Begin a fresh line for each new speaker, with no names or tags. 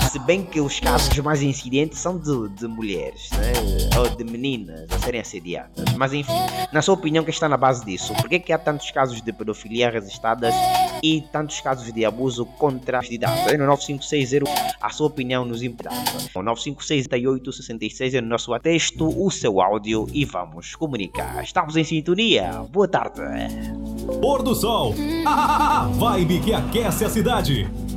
Se bem que os casos mais incidentes são de mulheres, né? Ou de meninas a serem assediadas. Mas enfim, na sua opinião, que está na base disso? Por que há tantos casos de pedofilia registradas e tantos casos de abuso contra as idades? No 9560, a sua opinião nos importa. O 956-8866 é no nosso texto, o seu áudio e vamos comunicar. Estamos em sintonia. Boa tarde.
Pôr do sol. A vibe que aquece a cidade.